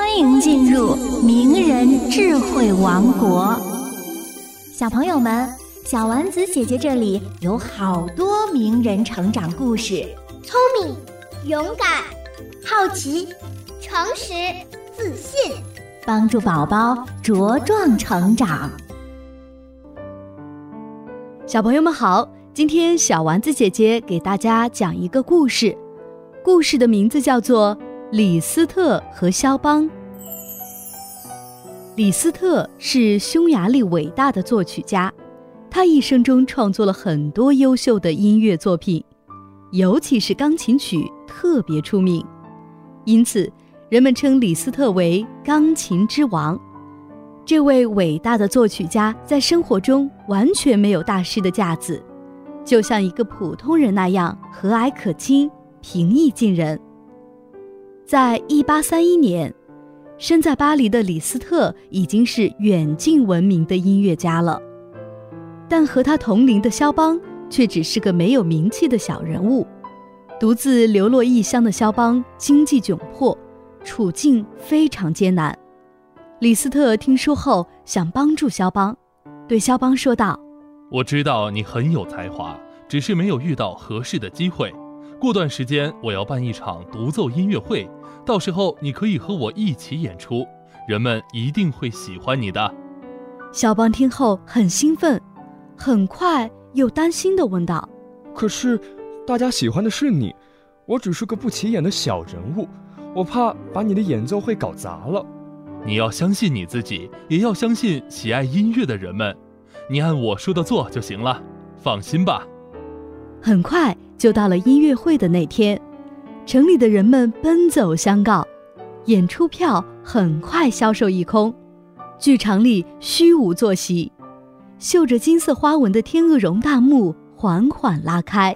欢迎进入名人智慧王国。小朋友们，小丸子姐姐这里有好多名人成长故事， 聪明、勇敢、好奇、诚实、自信， 帮助宝宝茁壮成长。 小朋友们好，今天小丸子姐姐给大家讲一个故事，故事的名字叫做李斯特和肖邦。李斯特是匈牙利伟大的作曲家，他一生中创作了很多优秀的音乐作品，尤其是钢琴曲特别出名，因此人们称李斯特为钢琴之王。这位伟大的作曲家在生活中完全没有大师的架子，就像一个普通人那样和蔼可亲，平易近人。在1831年，身在巴黎的李斯特已经是远近闻名的音乐家了，但和他同龄的肖邦却只是个没有名气的小人物。独自流落异乡的肖邦经济窘迫，处境非常艰难。李斯特听说后想帮助肖邦，对肖邦说道： 我知道你很有才华，只是没有遇到合适的机会。过段时间我要办一场独奏音乐会，到时候你可以和我一起演出，人们一定会喜欢你的。 肖邦听后很兴奋，很快又担心地问道： 可是大家喜欢的是你，我只是个不起眼的小人物，我怕把你的演奏会搞砸了。 你要相信你自己，也要相信喜爱音乐的人们，你按我说的做就行了，放心吧。 很快就到了音乐会的那天，城里的人们奔走相告，演出票很快销售一空，剧场里虚无坐席，绣着金色花纹的天鹅绒大幕缓缓拉开。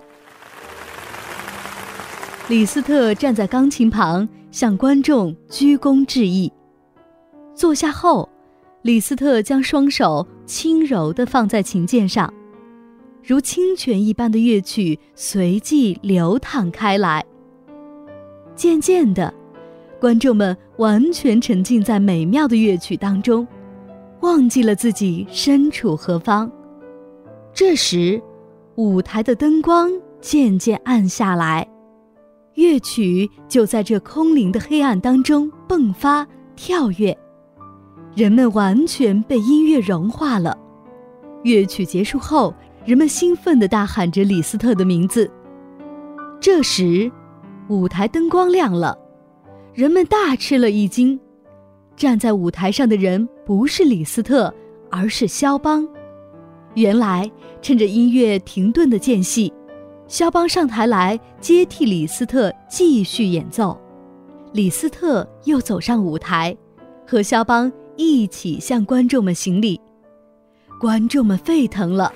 李斯特站在钢琴旁，向观众鞠躬致意。坐下后，李斯特将双手轻柔地放在琴键上，如清泉一般的乐曲随即流淌开来。渐渐的，观众们完全沉浸在美妙的乐曲当中，忘记了自己身处何方。这时，舞台的灯光渐渐暗下来，乐曲就在这空灵的黑暗当中迸发跳跃，人们完全被音乐融化了。乐曲结束后，人们兴奋地大喊着李斯特的名字。这时，舞台灯光亮了，人们大吃了一惊。站在舞台上的人不是李斯特，而是肖邦。原来，趁着音乐停顿的间隙，肖邦上台来接替李斯特继续演奏。李斯特又走上舞台，和肖邦一起向观众们行礼。观众们沸腾了，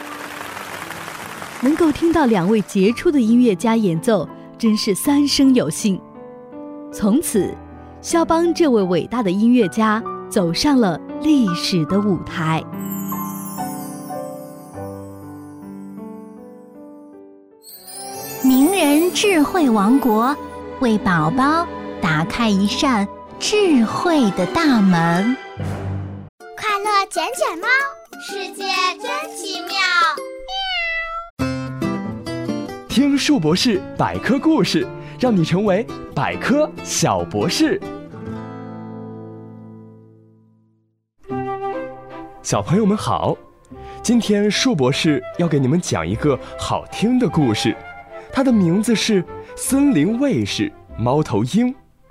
能够听到两位杰出的音乐家演奏，真是三生有幸。从此，肖邦这位伟大的音乐家走上了历史的舞台。 名人智慧王国，为宝宝打开一扇智慧的大门。 快乐捡捡猫，世界真奇妙。 听树博士百科故事，让你成为百科小博士。小朋友们好，今天树博士要给你们讲一个好听的故事，它的名字是《森林卫士猫头鹰》。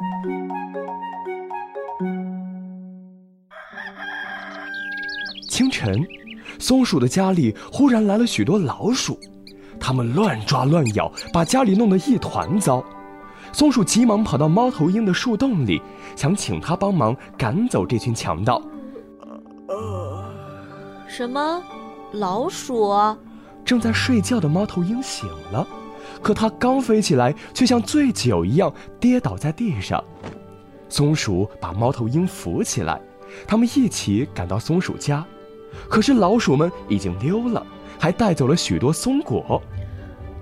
清晨，松鼠的家里忽然来了许多老鼠，它们乱抓乱咬，把家里弄得一团糟。松鼠急忙跑到猫头鹰的树洞里，想请它帮忙赶走这群强盗。 什么？老鼠？ 正在睡觉的猫头鹰醒了，可它刚飞起来，却像醉酒一样跌倒在地上。松鼠把猫头鹰扶起来，他们一起赶到松鼠家。可是老鼠们已经溜了，还带走了许多松果。